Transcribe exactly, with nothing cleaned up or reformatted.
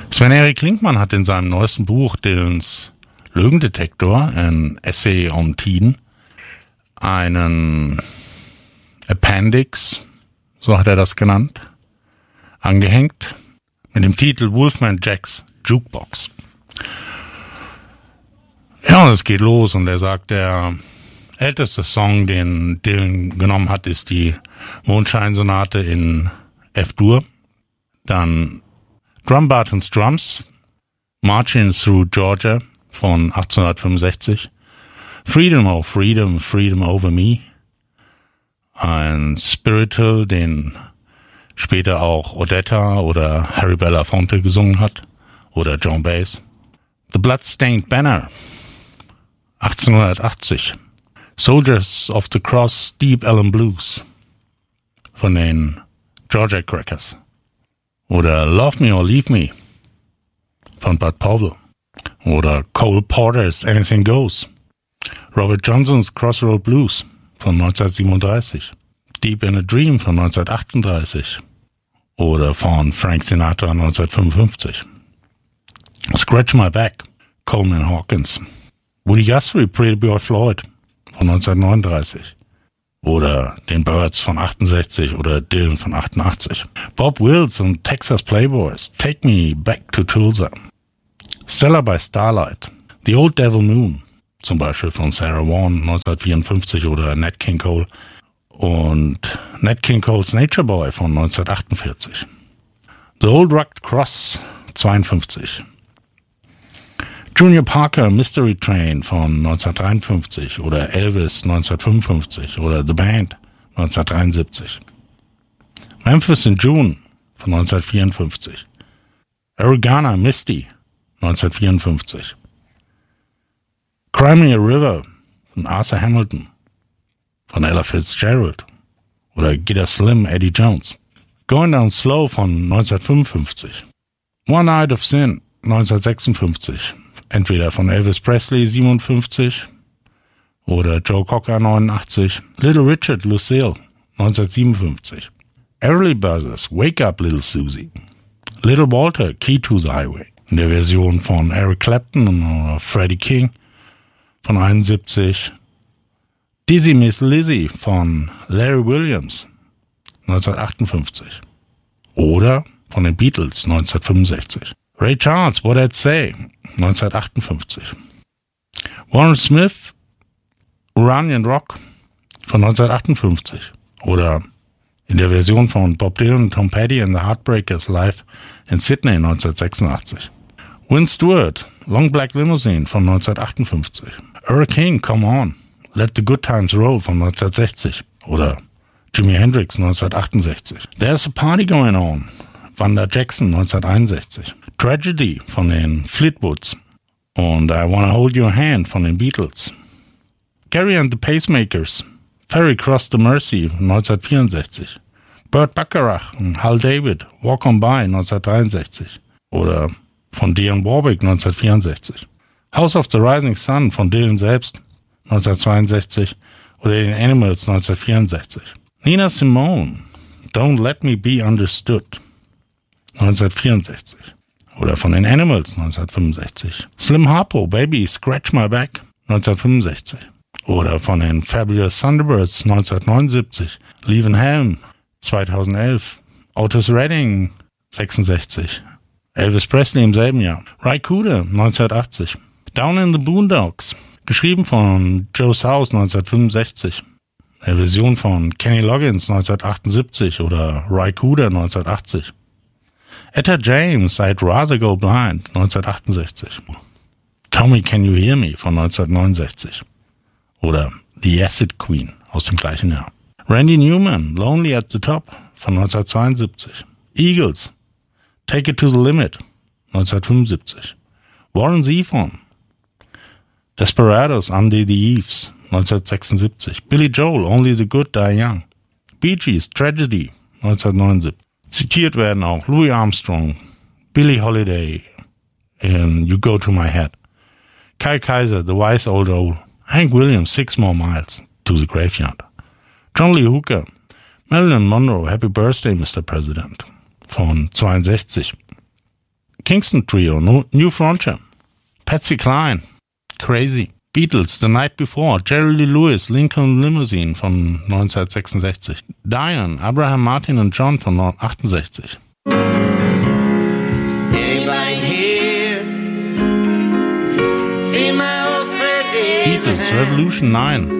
Sven-Erik Klinkmann hat in seinem neuesten Buch Dylans Lügendetektor, ein Essay on Teen, einen Appendix, so hat er das genannt, angehängt, mit dem Titel Wolfman Jacks Jukebox. Ja, und es geht los und er sagt, der älteste Song, den Dylan genommen hat, ist die Mondscheinsonate in F-Dur. Dann Drum Bartons Drums, Marching Through Georgia von achtzehnhundertfünfundsechzig, Freedom of Freedom, Freedom Over Me, ein Spiritual, den später auch Odetta oder Harry Belafonte gesungen hat, oder Joan Baez. The Bloodstained Banner, achtzehnhundertachtzig, Soldiers of the Cross, Deep Ellum Blues von den Georgia Crackers. Oder Love Me or Leave Me von Bud Powell. Oder Cole Porter's Anything Goes. Robert Johnsons Crossroad Blues von neunzehnhundertsiebenunddreißig. Deep in a Dream von neunzehnhundertachtunddreißig. Oder von Frank Sinatra neunzehnhundertfünfundfünfzig. Scratch My Back, Coleman Hawkins. Woody Guthrie, Pretty Boy Floyd von neunzehnhundertneununddreißig. Oder den Byrds von achtundsechzig oder Dylan von achtundachtzig. Bob Wills und Texas Playboys, Take Me Back to Tulsa. Stella by Starlight, The Old Devil Moon, zum Beispiel von Sarah Vaughan neunzehnhundertvierundfünfzig oder Nat King Cole und Nat King Cole's Nature Boy von neunzehnhundertachtundvierzig. The Old Rugged Cross zweiundfünfzig. Junior Parker Mystery Train von neunzehnhundertdreiundfünfzig oder Elvis neunzehnhundertfünfundfünfzig oder The Band neunzehnhundertdreiundsiebzig. Memphis in June von neunzehnhundertvierundfünfzig. Arizona Misty neunzehnhundertvierundfünfzig. Crimea River von Arthur Hamilton von Ella Fitzgerald oder Get a Slim Eddie Jones. Going Down Slow von neunzehnhundertfünfundfünfzig. One Night of Sin neunzehnhundertsechsundfünfzig. Entweder von Elvis Presley siebenundfünfzig oder Joe Cocker neunundachtzig. Little Richard Lucille neunzehnhundertsiebenundfünfzig. Everly Brothers Wake Up Little Susie. Little Walter Key to the Highway. In der Version von Eric Clapton oder Freddie King von einundsiebzig. Dizzy Miss Lizzy von Larry Williams neunzehnhundertachtundfünfzig. Oder von den Beatles neunzehnhundertfünfundsechzig. Ray Charles, What I'd Say, neunzehnhundertachtundfünfzig. Warren Smith, Iranian Rock von neunzehnhundertachtundfünfzig. Oder in der Version von Bob Dylan und Tom Petty and the Heartbreakers live in Sydney neunzehnhundertsechsundachtzig. Win Stewart, Long Black Limousine von neunzehnhundertachtundfünfzig. Earl King, Come On, Let the Good Times Roll von neunzehnhundertsechzig. Oder Jimi Hendrix neunzehnhundertachtundsechzig. There's a Party Going On, Wanda Jackson neunzehnhunderteinundsechzig. Tragedy von den Fleetwoods und I Wanna Hold Your Hand von den Beatles. Gary and the Pacemakers, Ferry Cross the Mersey neunzehnhundertvierundsechzig. Burt Bacharach und Hal David, Walk On By neunzehnhundertdreiundsechzig. Oder von Dionne Warwick neunzehnhundertvierundsechzig. House of the Rising Sun von Dylan selbst neunzehnhundertzweiundsechzig oder den Animals neunzehnhundertvierundsechzig. Nina Simone, Don't Let Me Be Understood neunzehnhundertvierundsechzig. Oder von den Animals neunzehnhundertfünfundsechzig. Slim Harpo, Baby, Scratch My Back neunzehnhundertfünfundsechzig. Oder von den Fabulous Thunderbirds neunzehnhundertneunundsiebzig. Leavin' Helm zweitausendelf. Otis Redding sechsundsechzig. Elvis Presley im selben Jahr. Ry Cooder neunzehnhundertachtzig. Down in the Boondocks, geschrieben von Joe South neunzehnhundertfünfundsechzig. Eine Version von Kenny Loggins neunzehnhundertachtundsiebzig oder Ry Cooder neunzehnhundertachtzig. Etta James, I'd Rather Go Blind neunzehnhundertachtundsechzig. Tommy, Can You Hear Me von neunzehnhundertneunundsechzig. Oder The Acid Queen aus dem gleichen Jahr. Randy Newman, Lonely at the Top von neunzehnhundertzweiundsiebzig. Eagles, Take It to the Limit neunzehnhundertfünfundsiebzig. Warren Zevon, Desperados, Under the Eaves neunzehnhundertsechsundsiebzig. Billy Joel, Only the Good Die Young. Bee Gees, Tragedy neunzehnhundertneunundsiebzig. Zitiert werden auch Louis Armstrong, Billie Holiday in You Go to My Head. Kyle Kaiser, The Wise Old Owl. Hank Williams, Six More Miles to the Graveyard. John Lee Hooker, Marilyn Monroe, Happy Birthday, Mister President von zweiundsechzig. Kingston Trio, New Frontier. Patsy Cline, Crazy. Beatles, The Night Before, Jerry Lee Lewis, Lincoln Limousine von neunzehnhundertsechsundsechzig. Diane, Abraham Martin und John von achtundsechzig. Beatles, Revolution neun.